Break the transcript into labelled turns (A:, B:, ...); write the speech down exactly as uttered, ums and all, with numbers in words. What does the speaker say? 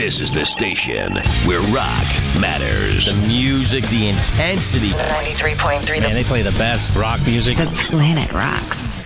A: This is the station where rock matters.
B: The music, the intensity.
C: ninety-three point three.
B: Man, they play the best rock music.
D: The planet rocks.